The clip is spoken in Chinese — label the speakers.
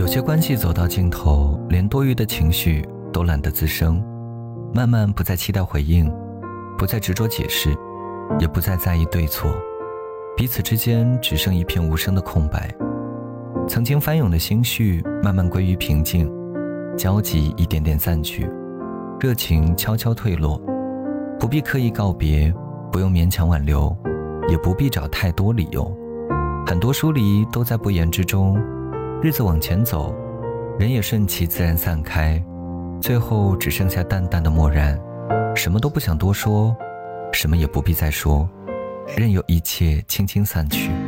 Speaker 1: 些关系走到尽头，连多余的情绪都懒得滋生，慢慢不再期待回应，不再执着解释，也不再在意对错，彼此之间只剩一片无声的空白。曾经翻涌的心绪慢慢归于平静，交集一点点散去，热情悄悄退落。不必刻意告别，不用勉强挽留，也不必找太多理由。很多疏离都在不言之中，日子往前走，人也顺其自然散开，最后只剩下淡淡的漠然，什么都不想多说，什么也不必再说，任由一切轻轻散去。